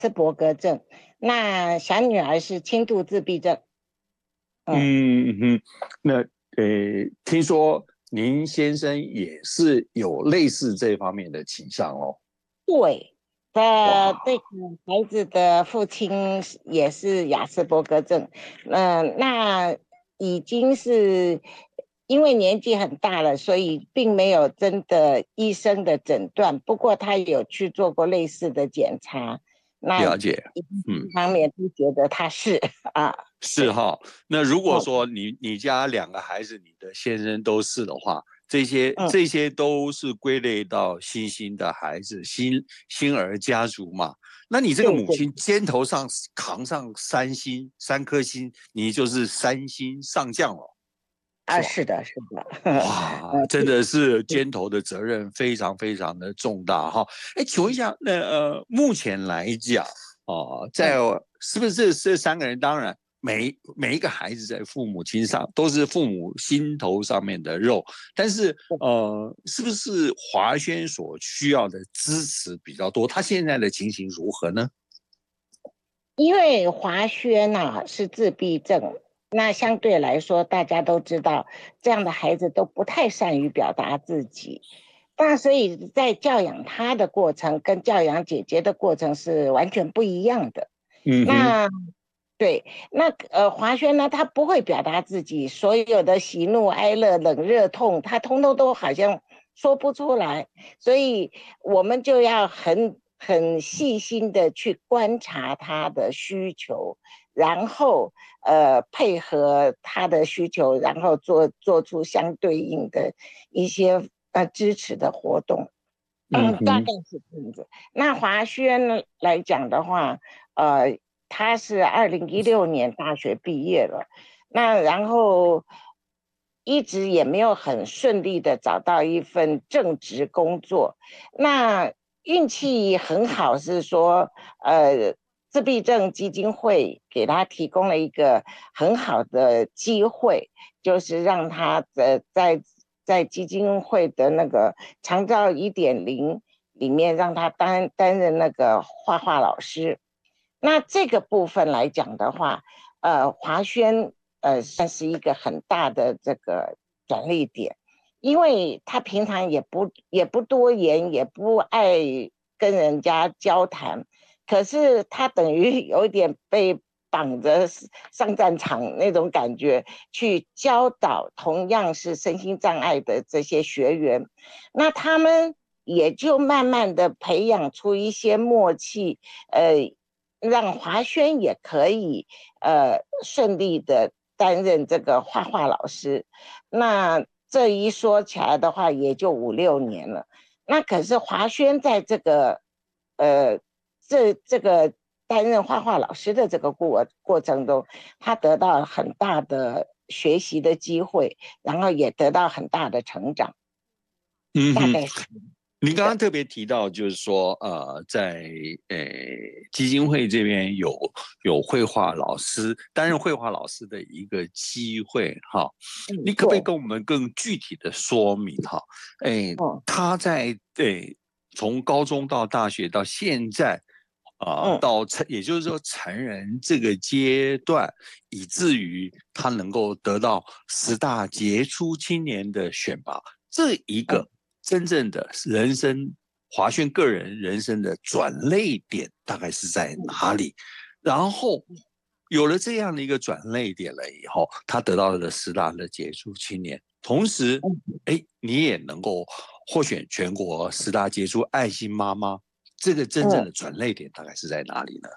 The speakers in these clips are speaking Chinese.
斯伯格症，那小女儿是轻度自闭症。 嗯哼，那听说您先生也是有类似这方面的倾向哦。 对，这哇， 个孩子的父亲也是亚斯伯格症。那已经是因为年纪很大了，所以并没有真的医生的诊断。不过他有去做过类似的检查，那了解，嗯。 一方面都觉得他是啊。对。 是哈，那如果说你家两个孩子，你的先生都是的话，这些都是归类到新兴的孩子，新儿家族嘛。那你这个对对母亲肩头上扛上三颗星，你就是三星上将了，是啊， 吧？ 是的，是的。 哇，真的是肩头的责任非常非常的重大哈。哎，请问一下，那目前来讲，在是不是这三个人，当然每一个孩子在父母亲上都是父母心头上面的肉，但是是不是华轩所需要的支持比较多？他现在的情形如何呢？ 因为华轩是自闭症，那相对来说大家都知道，这样的孩子都不太善于表达自己，那所以在教养他的过程跟教养姐姐的过程是完全不一样的。 嗯哼， 那对，那华轩呢，他不会表达自己所有的喜怒哀乐、冷热痛，他通通都好像说不出来，所以我们就要很细心的去观察他的需求，然后配合他的需求，然后做出相对应的一些支持的活动。大概嗯哼， 是这样子。那华轩来讲的话，呃，他是2016年大学毕业了，那然后一直也没有很顺利的找到一份正职工作。那运气很好，是说自闭症基金会给他提供了一个很好的机会，就是让他在基金会的那个长照1.0里面，让他担任那个画画老师。那这个部分来讲的话，华轩算是一个很大的这个转捩点，因为他平常也不多言，也不爱跟人家交谈，可是他等于有一点被绑着上战场那种感觉，去教导同样是身心障碍的这些学员，那他们也就慢慢的培养出一些默契，让华轩也可以顺利的担任这个画画老师。那这一说起来的话，也就5、6年了。那可是华轩在呃这个担任画画老师的这个过程中，他得到很大的学习的机会，然后也得到很大的成长， 嗯哼。 大概是您刚刚的。 特别提到，就是说，在基金会这边有绘画老师担任绘画老师的一个机会哈，你可不可以对。 跟我们更具体的说明哈？ 嗯他在从高中到大学到现在嗯也就是说成人这个阶段，以至于他能够得到10大杰出青年的选拔，这一嗯。 个真正的人生华轩个人人生的转捩点大概是在哪里？然后有了这样的一个转捩点了以后，他得到了10大的杰出青年，同时，你也能够获选全国10大杰出爱心妈妈。这个真正嗯。 的转捩点大概是在哪里呢？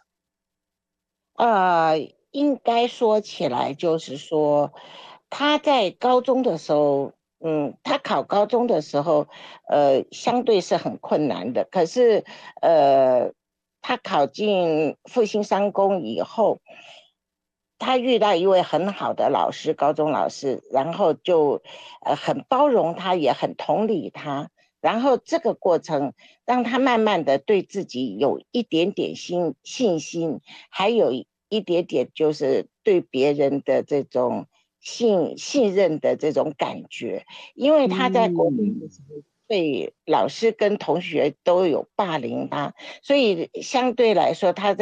应该说起来，就是说，他在高中的时候，他考高中的时候，相对是很困难的。可是，他考进复兴商工以后，他遇到一位很好的老师，高中老师，然后就很包容他，也很同理他。然后这个过程让他慢慢的对自己有一点点信心，还有一点点就是对别人的这种信任的这种感觉，因为他在国中的嗯， 时候被老师跟同学都有霸凌他，所以相对来说他在